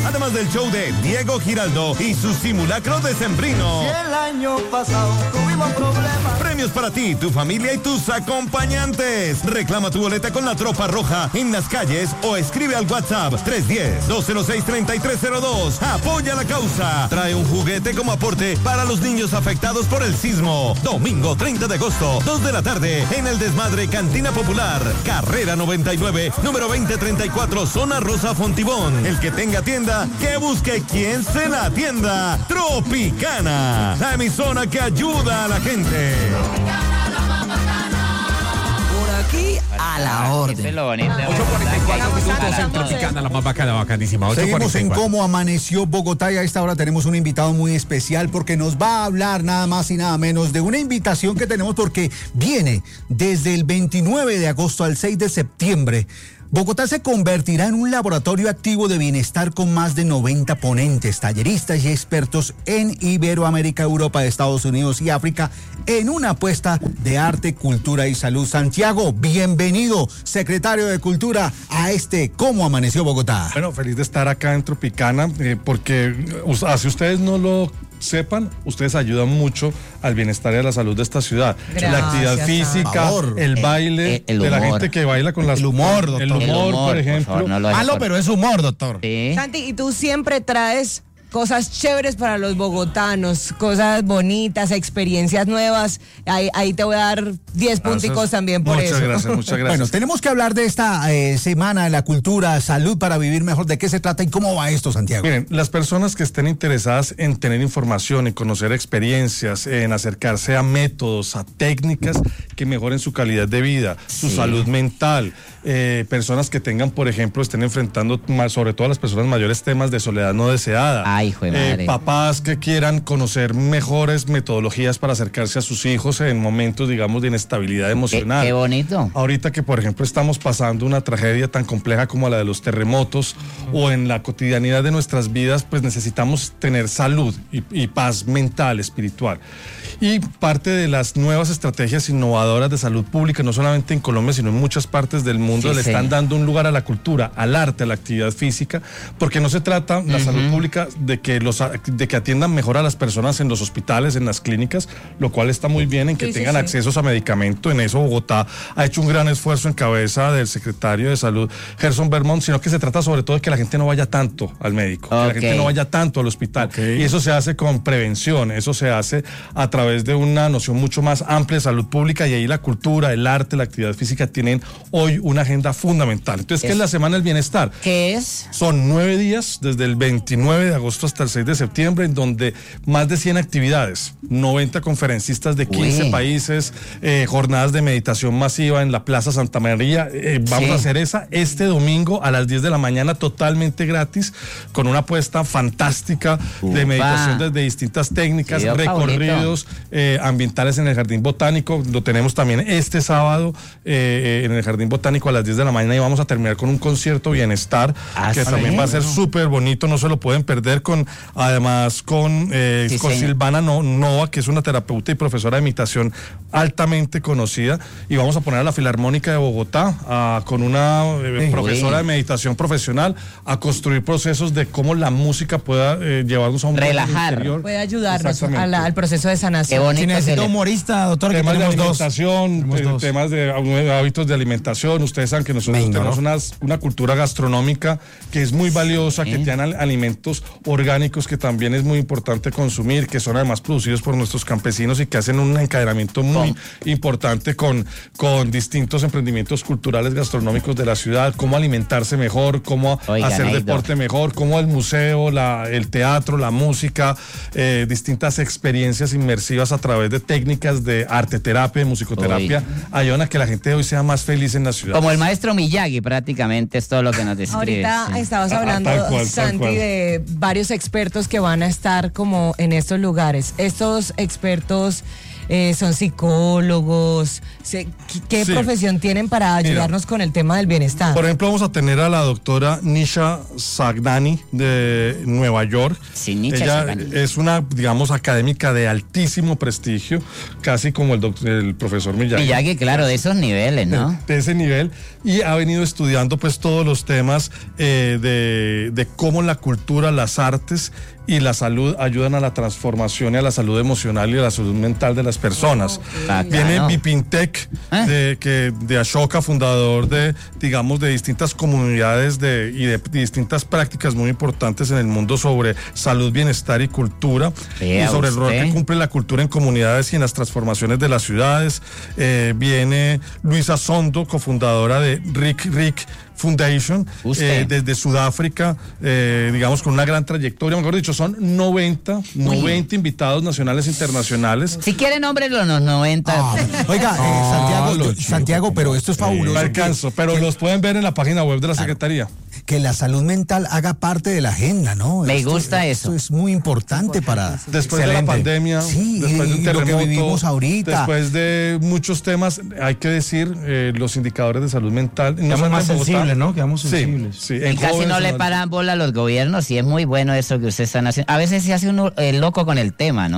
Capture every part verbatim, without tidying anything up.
además del show de Diego Giraldo y su simulacro decembrino. Si el año pasado tuvimos problemas. Premios para ti, tu familia y tus acompañantes. Reclama tu boleta con la Tropa Roja en las calles o escribe al WhatsApp tres uno cero, dos cero seis, tres tres cero dos. Apoya la causa. Trae un juguete como aporte para los niños afectados por el sismo. Domingo treinta de agosto, dos de la tarde, en el Desmadre Cantina Popular. Carrera noventa y nueve, número veinte treinta y cuatro, zona Rosa Fontibón. El que tenga tienda, que busque quien se la atienda. Tropicana, la emisora que ayuda a la gente. Aquí a la orden. Es lo bonito. ocho cuarenta y cuatro minutos en Tropicana, la más bacana, bacanísima. Seguimos en Cómo Amaneció Bogotá y a esta hora tenemos un invitado muy especial porque nos va a hablar nada más y nada menos de una invitación que tenemos porque viene desde el veintinueve de agosto al seis de septiembre. Bogotá se convertirá en un laboratorio activo de bienestar con más de noventa ponentes, talleristas y expertos en Iberoamérica, Europa, Estados Unidos y África en una apuesta de arte, cultura y salud. Santiago, bienvenido, secretario de Cultura, a este Cómo Amaneció Bogotá. Bueno, feliz de estar acá en Tropicana eh, porque así ustedes no lo sepan, ustedes ayudan mucho al bienestar y a la salud de esta ciudad. Gracias, la actividad física, el baile, el, el de la gente que baila con las... El humor, doctor. El humor, El humor, por ejemplo. por favor, no lo Malo, pero es humor, doctor. Sí. Santi, y tú siempre traes cosas chéveres para los bogotanos, cosas bonitas, experiencias nuevas. Ahí, ahí te voy a dar diez punticos también por muchas eso. Muchas gracias, muchas gracias. Bueno, tenemos que hablar de esta eh, Semana de la Cultura, Salud para Vivir Mejor. ¿De qué se trata y cómo va esto, Santiago? Miren, las personas que estén interesadas en tener información, en conocer experiencias, en acercarse a métodos, a técnicas que mejoren su calidad de vida, su Sí. salud mental, eh, personas que tengan, por ejemplo, estén enfrentando, más, sobre todo las personas mayores, temas de soledad no deseada. Ay, hijo de madre. Eh, papás que quieran conocer mejores metodologías para acercarse a sus hijos en momentos, digamos, de inestabilidad emocional. Qué, qué bonito. Ahorita que, por ejemplo, estamos pasando una tragedia tan compleja como la de los terremotos o en la cotidianidad de nuestras vidas, pues necesitamos tener salud y, y paz mental, espiritual. Y parte de las nuevas estrategias innovadoras de salud pública, no solamente en Colombia, sino en muchas partes del mundo, Sí, le sí. están dando un lugar a la cultura, al arte, a la actividad física, porque no se trata, la Ujú. salud pública, de que los de que atiendan mejor a las personas en los hospitales, en las clínicas, lo cual está muy bien, en que Sí, sí, tengan sí. accesos a medicamento. En eso Bogotá ha hecho un gran esfuerzo en cabeza del secretario de Salud, Gerson Vermont, sino que se trata sobre todo de que la gente no vaya tanto al médico, que la Ok. gente no vaya tanto al hospital. Y eso se hace con prevención, eso se hace a través de una noción mucho más amplia de salud pública, y ahí la cultura, el arte, la actividad física tienen hoy una agenda fundamental. Entonces, ¿qué es, Es- la Semana del Bienestar? ¿Qué es? Son nueve días, desde el veintinueve de agosto hasta el seis de septiembre, en donde más de cien actividades, noventa conferencistas de quince Uy. países, eh, jornadas de meditación masiva en la Plaza Santa María. Eh, vamos Sí. a hacer esa este domingo a las diez de la mañana, totalmente gratis, con una apuesta fantástica de Upa. meditación desde distintas técnicas, Sí, yo, recorridos eh, ambientales en el Jardín Botánico. Lo tenemos también este sábado eh, en el Jardín Botánico a las diez de la mañana, y vamos a terminar con un concierto Bienestar, Ah, que sí. también va a ser súper bonito, no se lo pueden perder, con además con, eh, Sí, con señor. Silvana No- Nova, que es una terapeuta y profesora de imitación altamente conocida, y vamos a poner a la Filarmónica de Bogotá a- con una eh, Sí. profesora de meditación profesional a construir procesos de cómo la música pueda eh, llevarnos a un mundo Relajar. interior. Puede ayudarnos Exactamente. a la- al proceso de Qué sanación. bonito. Si necesita que le- humorista, doctor, que Temas de tenemos dos. alimentación, Tenemos te- dos. temas de eh, hábitos de alimentación. Ustedes saben que nosotros Venga, tenemos ¿no? unas- una cultura gastronómica que es muy valiosa, Sí. que tienen al- alimentos orgánicos que también es muy importante consumir, que son además producidos por nuestros campesinos y que hacen un encadenamiento muy importante con, con distintos emprendimientos culturales gastronómicos de la ciudad, cómo alimentarse mejor, cómo Oigan, hacer Neido. deporte mejor, cómo el museo, la, el teatro, la música, eh, distintas experiencias inmersivas a través de técnicas de arte terapia, de musicoterapia, ayudan a que la gente hoy sea más feliz en la ciudad. Como el maestro Miyagi, prácticamente es todo lo que nos describe. Ahorita sí. estabas Ah, hablando, tal cual, tal Santi, cual. de varios expertos que van a estar como en estos lugares. Estos expertos eh, son psicólogos. Se, ¿Qué Sí. profesión tienen para ayudarnos Mira, con el tema del bienestar? Por ejemplo, vamos a tener a la doctora Nisha Sagnani de Nueva York. Sí, Nisha Ella Sagnani. es una, digamos, académica de altísimo prestigio, casi como el, doc- el profesor Miyagi. Miyagi, claro, de esos niveles, ¿no? De, de ese nivel, y ha venido estudiando pues todos los temas eh, de, de cómo la cultura, las artes y la salud ayudan a la transformación y a la salud emocional y a la salud mental de las personas. Bacano. Viene Bipintek ¿Eh? de, que, de Ashoka, fundador de, digamos, de distintas comunidades de, y de distintas prácticas muy importantes en el mundo sobre salud, bienestar y cultura, Vea y sobre el rol usted. que cumple la cultura en comunidades y en las transformaciones de las ciudades. Eh, viene Luisa Sondo, cofundadora de Rick Rick Foundation, Usted. eh, desde Sudáfrica, eh, digamos, con una gran trayectoria. Mejor dicho, son noventa, noventa invitados nacionales e internacionales. Si quieren, nombres los noventa. Ah, oiga, eh, Santiago, lo yo- chico, Santiago, pero esto es fabuloso. No que- alcanzo, pero los pueden ver en la página web de la Secretaría. Que la salud mental haga parte de la agenda, ¿no? Me Esto- gusta esto eso. es muy importante para... Después de la pandemia, Sí, después y- de un y lo que terremoto, vivimos ahorita. después de muchos temas, hay que decir, eh, los indicadores de salud mental. No Quedamos solamente más en Bogotá. sensibles, ¿no? Quedamos Sí, sensibles. sí, Y en casi jóvenes, no le en- paran bola a los gobiernos y es muy bueno eso que ustedes están haciendo. A veces se hace uno el loco con el tema, ¿no?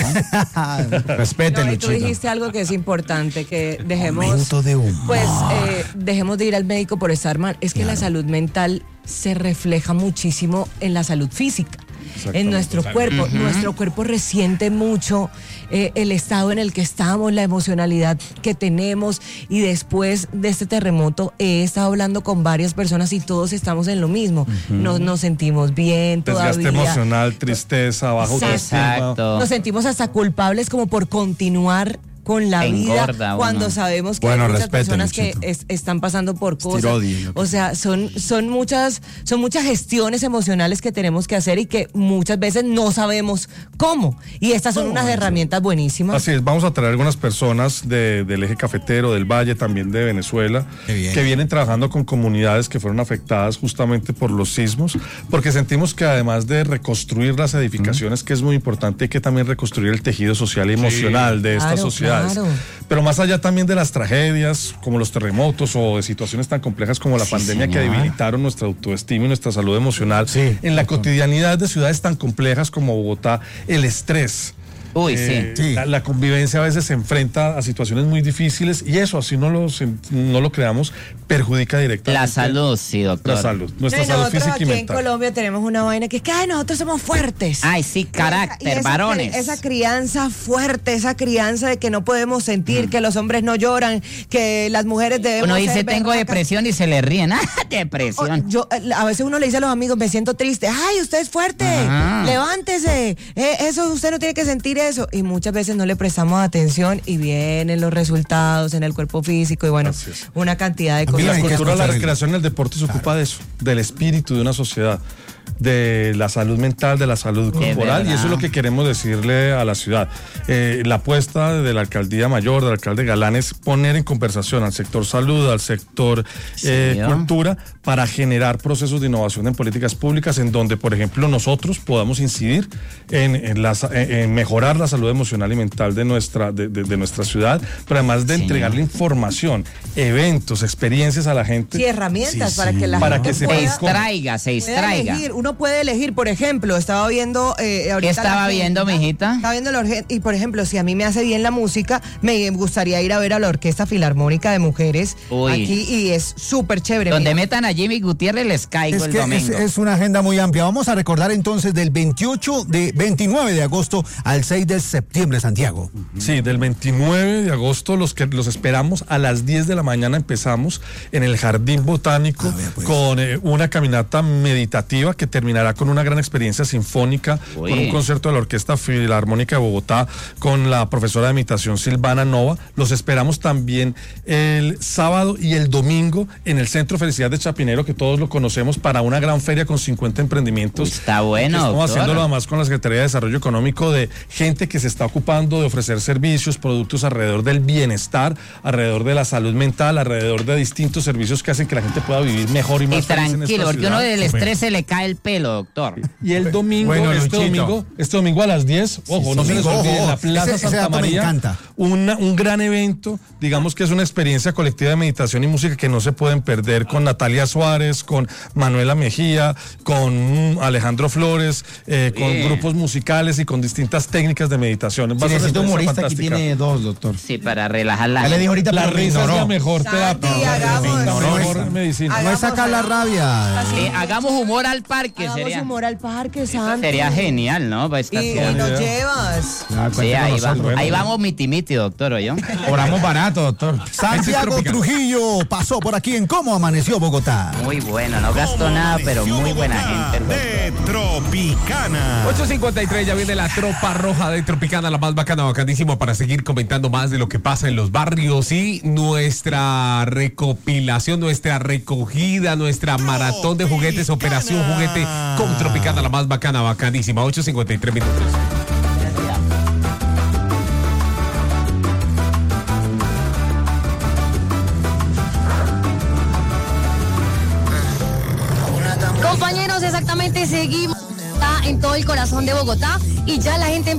Respete, No, y tú Luchito. dijiste algo que es importante, que dejemos, Momento de humor. pues, eh, dejemos de ir al médico por estar mal. Es que la salud mental se refleja muchísimo en la salud física, en nuestro cuerpo. Nuestro cuerpo resiente mucho eh, el estado en el que estamos, la emocionalidad que tenemos. Y después de este terremoto he estado hablando con varias personas y todos estamos en lo mismo. Nos, nos sentimos bien Desgaste todavía. emocional, tristeza, baja Exacto. autoestima. Exacto. Nos sentimos hasta culpables como por continuar con la Engorda vida uno. cuando sabemos que Bueno, hay muchas respete, personas que Luchito. es- están pasando por cosas. Estirodio, lo que O sea, son, son muchas, son muchas gestiones emocionales que tenemos que hacer y que muchas veces no sabemos cómo. Y estas son unas herramientas buenísimas. Así es, vamos a traer algunas personas de- del eje cafetero, del Valle, también de Venezuela, Qué bien. que vienen trabajando con comunidades que fueron afectadas justamente por los sismos, porque sentimos que además de reconstruir las edificaciones, que es muy importante, hay que también reconstruir el tejido social y emocional de estas Claro, sociedades. claro. Pero más allá también de las tragedias, como los terremotos o de situaciones tan complejas como la Sí, pandemia que señor. debilitaron nuestra autoestima y nuestra salud emocional, Sí. en la cotidianidad de ciudades tan complejas como Bogotá, el estrés. Uy, Eh, sí. Sí. La, la convivencia a veces se enfrenta a situaciones muy difíciles y eso, así no lo, sen- no lo creamos, perjudica directamente La salud, sí, doctor. la salud, No, nuestra y salud nosotros física y aquí en mental. Colombia tenemos una vaina que es que ay, nosotros somos fuertes. Ay, sí, Y carácter, esa- varones. Esa crianza fuerte, esa crianza de que no podemos sentir, que los hombres no lloran, que las mujeres debemos Uno dice, ser tengo berracas". depresión y se le ríen. ¡Ah, O- depresión! yo, eh, a veces uno le dice a los amigos, me siento triste. Ay, usted es fuerte, Ajá. levántese. Eh, eso, usted no tiene que sentir eso. Y muchas veces no le prestamos atención y vienen los resultados en el cuerpo físico y bueno, Así es. una cantidad de Y cosas. Mira, la hay que cultura, la escuchar el- recreación y el deporte se ocupa de eso, del espíritu de una sociedad, de la salud mental, de la salud Es corporal, y eso es lo verdad. que queremos decirle a la ciudad. Eh, la apuesta de la alcaldía mayor, del alcalde Galán, es poner en conversación al sector salud, al sector eh, Señor. cultura, para generar procesos de innovación en políticas públicas en donde, por ejemplo, nosotros podamos incidir en, en la sa- en- en mejorar la salud emocional y mental de nuestra, de, de- de nuestra ciudad, pero además de Señor. entregarle información, eventos, experiencias a la gente. Sí, herramientas Sí, para sí. que la Para gente que se Se pueda, distraiga, se pueda distraiga. elegir. Uno puede elegir, por ejemplo, estaba viendo eh, ahorita ¿Qué estaba la viendo, agenda. mijita? Estaba viendo la orge- y por ejemplo, si a mí me hace bien la música, me gustaría ir a ver a la Orquesta Filarmónica de Mujeres Uy. aquí y es súper chévere. Donde mira. metan a Jimmy Gutiérrez les caigo Es el que es, domingo. es una agenda muy amplia. Vamos a recordar entonces del veintiocho de veintinueve de agosto al seis de septiembre, Santiago. Sí, del veintinueve de agosto los que los esperamos a las diez de la mañana empezamos en el Jardín Botánico A ver, pues. con eh, una caminata meditativa que terminará con una gran experiencia sinfónica, Uy. con un concierto de la Orquesta Filarmónica de Bogotá con la profesora de imitación Silvana Nova. Los esperamos también el sábado y el domingo en el Centro Felicidad de Chapinero, que todos lo conocemos, para una gran feria con cincuenta emprendimientos. Uy, está bueno, Que Estamos doctor. haciéndolo además con la Secretaría de Desarrollo Económico, de gente que se está ocupando de ofrecer servicios, productos alrededor del bienestar, alrededor de la salud mental, alrededor de distintos servicios que hacen que la gente pueda vivir mejor y más Y feliz en esta tranquilo, porque ciudad. uno del estrés se le cae el el pelo, doctor. Y el domingo, Bueno, este Luchito. domingo, este domingo a las diez, ojo, no se les domingo, olvide, en ojo, la Plaza ese- ese Santa dato me María, encanta. una- un gran evento, digamos que es una experiencia colectiva de meditación y música que no se pueden perder, con Natalia Suárez, con Manuela Mejía, con mm, Alejandro Flores, eh, con Bien. grupos musicales y con distintas técnicas de meditación. Va a Si ser una necesita experiencia humorista, aquí fantástica. tiene dos, doctor. Sí, para relajar la Ya le gente. dijo ahorita, La pero me risa es ignoró. la mejor Santi, terapia, hagamos- la No, mejor no, medicina. No es sacar la rabia. Eh, hagamos humor al parque, Hagamos sería. humor al parque, Santi. Sería genial, ¿no? Va a estar Y, y chévere. nos llevas. Ya, Sí, cuente con ahí, va- nosotros. ahí vamos miti miti, doctor, ¿oyó? Cobramos barato, doctor. Santiago Trujillo pasó por aquí en Cómo Amaneció Bogotá. Muy bueno, no gastó nada, pero muy buena gente. el doctor. De Tropicana. ocho cincuenta y tres, ya viene la tropa roja de Tropicana, la más bacana, bacanísima, para seguir comentando más de lo que pasa en los barrios y nuestra recopilación, nuestra recogida, nuestra maratón de juguetes, Operación Juguete con Tropicana, la más bacana, bacanísima. ocho cincuenta y tres minutos. Compañeros, exactamente seguimos en todo el corazón de Bogotá y ya la gente